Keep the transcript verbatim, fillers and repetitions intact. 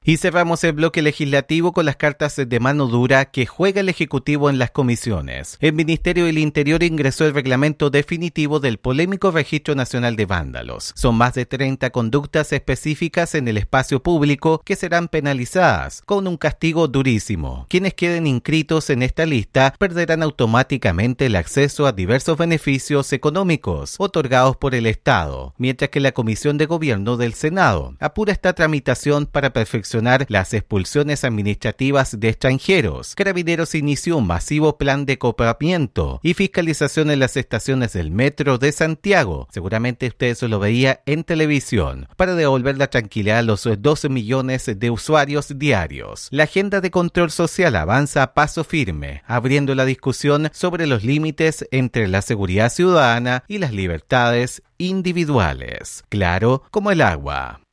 Y cerramos el bloque legislativo con las cartas de mano dura que juega el Ejecutivo en las comisiones. El Ministerio del Interior ingresó el reglamento definitivo del polémico Registro Nacional de Vándalos. Son más de treinta conductas específicas en el espacio público que serán penalizadas, con un castigo durísimo. Quienes queden inscritos en esta lista perderán automáticamente el acceso a diversos beneficios económicos otorgados por el Estado, mientras que la Comisión de Gobierno del Senado apura esta tramitación para perfeccionar las expulsiones administrativas de extranjeros. Carabineros inició un masivo plan de copamiento y fiscalización en las estaciones del metro de Santiago. Seguramente usted se lo veía en televisión, para devolver la tranquilidad a los doce millones de usuarios diarios. La agenda de control social avanza a paso firme, abriendo la discusión sobre los límites entre la seguridad ciudadana y las libertades individuales. Claro como el agua.